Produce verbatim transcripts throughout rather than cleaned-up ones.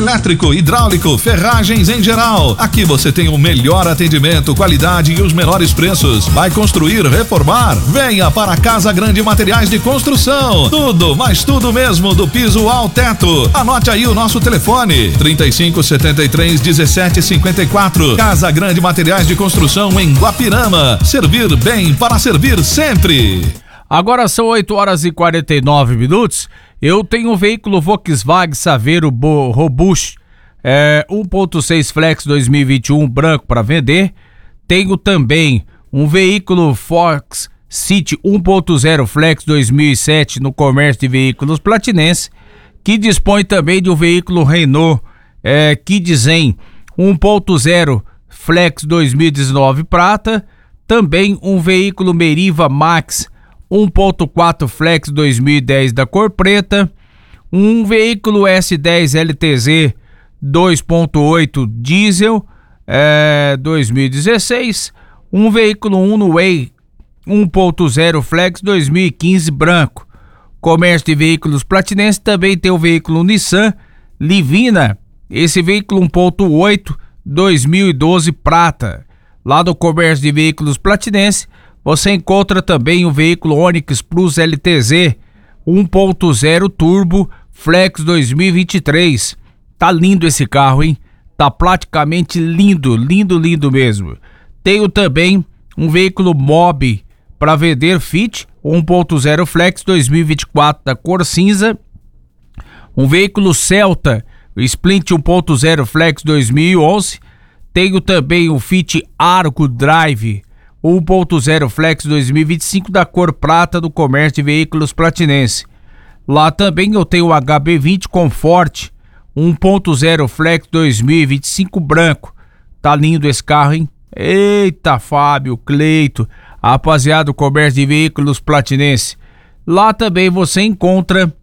Elétrico, hidráulico, ferragens em geral. Aqui você tem o melhor atendimento, qualidade e os menores preços. Vai construir, reformar? Venha para a Casa Grande Materiais de Construção. Tudo, mas tudo mesmo, do piso ao teto. Anote aí o nosso telefone: trinta e cinco, setenta e três, dezessete, cinquenta e quatro. Casa Grande Materiais de Construção em Guapirama. Servir bem para servir sempre. Agora são oito horas e quarenta e nove minutos. Eu tenho um veículo Volkswagen Saveiro Robust é, um ponto seis Flex dois mil e vinte e um branco para vender. Tenho também um veículo Fox City um ponto zero Flex dois mil e sete no comércio de veículos platinense, que dispõe também de um veículo Renault é, Kwid Zen um ponto zero Flex dois mil e dezenove prata. Também um veículo Meriva Max um ponto quatro Flex dois mil e dez da cor preta, um veículo S dez L T Z dois ponto oito diesel é, dois mil e dezesseis, um veículo Uno Way um ponto zero Flex dois mil e quinze branco. Comércio de veículos platinense também tem o veículo Nissan Livina, esse veículo um ponto oito dois mil e doze prata. Lá do comércio de veículos platinense você encontra também o veículo Onix Plus L T Z um ponto zero Turbo Flex dois mil e vinte e três. Tá lindo esse carro, hein? Tá praticamente lindo, lindo, lindo mesmo. Tenho também um veículo Mobi para vender Fit um ponto zero Flex dois mil e vinte e quatro da cor cinza. Um veículo Celta Splint um ponto zero Flex dois mil e onze. Tenho também o Fit Argo Drive um ponto zero Flex dois mil e vinte e cinco da cor prata do comércio de veículos platinense. Lá também eu tenho o H B vinte Comfort um ponto zero Flex dois mil e vinte e cinco branco. Tá lindo esse carro, hein? Eita, Fábio, Cleito, rapaziada do comércio de veículos platinense. Lá também você encontra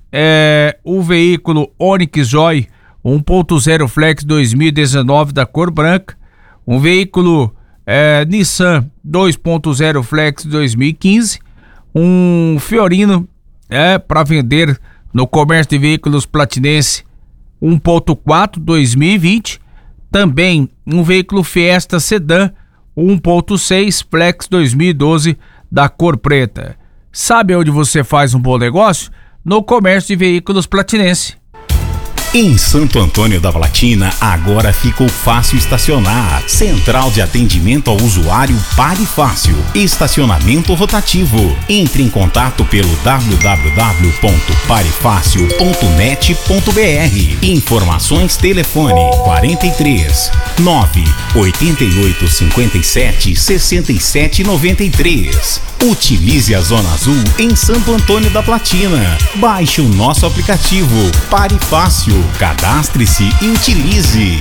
é, o veículo Onix Joy um ponto zero Flex dois mil e dezenove da cor branca. Um veículo É, Nissan dois ponto zero Flex dois mil e quinze, um Fiorino é para vender no comércio de veículos platinense um ponto quatro dois mil e vinte, também um veículo Fiesta Sedan um ponto seis Flex dois mil e doze da cor preta. Sabe onde você faz um bom negócio? No comércio de veículos platinense. Em Santo Antônio da Platina, agora ficou fácil estacionar. Central de atendimento ao usuário Pare Fácil. Estacionamento rotativo. Entre em contato pelo w w w ponto pare fácil ponto net ponto b r. Informações telefone quarenta e três, nove, oitenta e oito, cinquenta e sete, sessenta e sete, noventa e três. Utilize a Zona Azul em Santo Antônio da Platina. Baixe o nosso aplicativo Pare Fácil. Cadastre-se e utilize.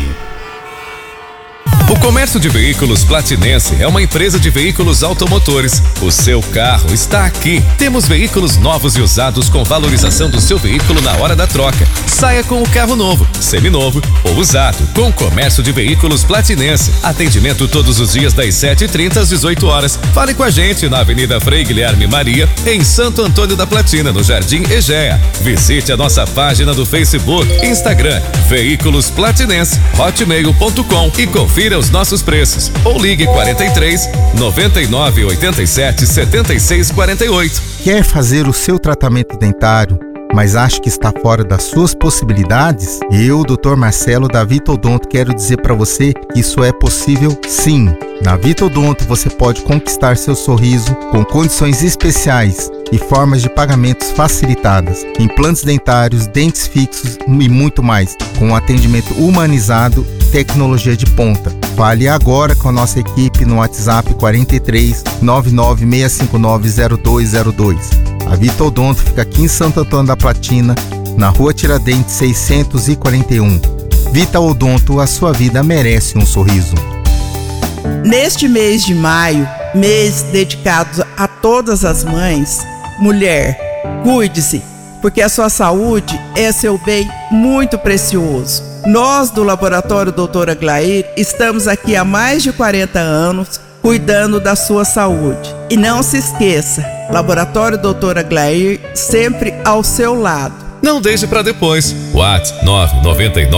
O Comércio de Veículos Platinense é uma empresa de veículos automotores. O seu carro está aqui. Temos veículos novos e usados com valorização do seu veículo na hora da troca. Saia com o carro novo, seminovo ou usado com o Comércio de Veículos Platinense. Atendimento todos os dias das sete e trinta às dezoito horas. Fale com a gente na Avenida Frei Guilherme Maria, em Santo Antônio da Platina, no Jardim Egea. Visite a nossa página do Facebook, Instagram, Veículos Platinense, hotmail ponto com e confira os nossos preços. Ou ligue quarenta e três, noventa e nove, oitenta e sete, setenta e seis, quarenta e oito. Quer fazer o seu tratamento dentário, mas acha que está fora das suas possibilidades? Eu, doutor Marcelo da Vitodonto, quero dizer para você que isso é possível sim. Na Vitodonto você pode conquistar seu sorriso com condições especiais e formas de pagamentos facilitadas, implantes dentários, dentes fixos e muito mais, com um atendimento humanizado e tecnologia de ponta. Fale agora com a nossa equipe no WhatsApp quarenta e três, nove nove seis cinco nove, zero dois zero dois. A Vitodonto fica aqui em Santo Antônio da Platina, na Rua Tiradentes seiscentos e quarenta e um. Vitodonto, a sua vida merece um sorriso. Neste mês de maio, mês dedicado a todas as mães, mulher, cuide-se, porque a sua saúde é seu bem muito precioso. Nós do Laboratório doutor Aglair estamos aqui há mais de quarenta anos cuidando da sua saúde. E não se esqueça, Laboratório doutor Aglair sempre ao seu lado. Não deixe para depois. WhatsApp nove nove nove